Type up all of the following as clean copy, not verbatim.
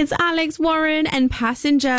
It's Alex Warren and Passenger.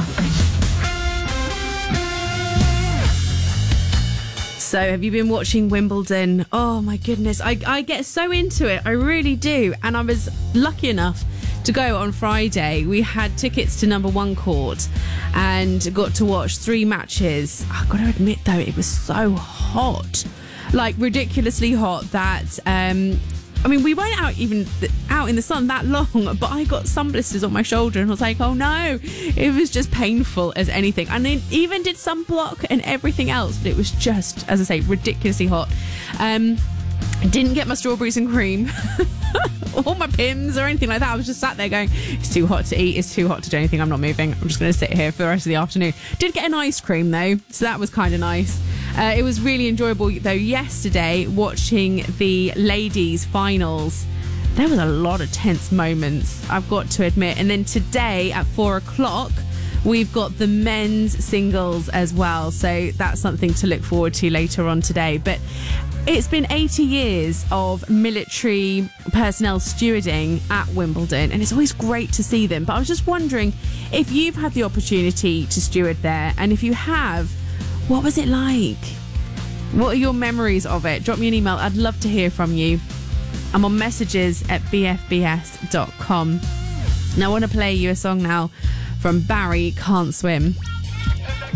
So, have you been watching Wimbledon? Oh my goodness, I get so into it. I really do. And I was lucky enough to go on Friday. We had tickets to number one court and got to watch 3 matches. I've got to admit though, it was so hot, like ridiculously hot that we weren't out in the sun that long, but I got sun blisters on my shoulder and I was like, oh no, it was just painful as anything. And it even did sunblock and everything else, but it was just, as I say, ridiculously hot. I didn't get my strawberries and cream or my Pims or anything like that. I was just sat there going, it's too hot to eat, it's too hot to do anything, I'm not moving, I'm just going to sit here for the rest of the afternoon. Did get an ice cream though, so that was kind of nice. It was really enjoyable though yesterday watching the ladies finals. There was a lot of tense moments, I've got to admit. And then today at 4:00 we've got the men's singles as well, so that's something to look forward to later on today. But it's been 80 years of military personnel stewarding at Wimbledon, and it's always great to see them. But I was just wondering if you've had the opportunity to steward there, and if you have, what was it like? What are your memories of it? Drop me an email. I'd love to hear from you. I'm on messages at bfbs.com. Now I want to play you a song now from Barry, Can't Swim.